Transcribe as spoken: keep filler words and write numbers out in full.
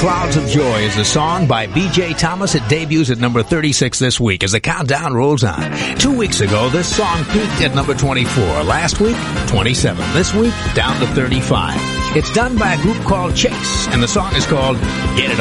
Clouds of Joy is a song by B J Thomas. It debuts at number thirty-six this week as the countdown rolls on. Two weeks ago, this song peaked at number twenty-four. Last week, twenty-seven. This week, down to thirty-five. It's done by a group called Chase, and the song is called Get It On.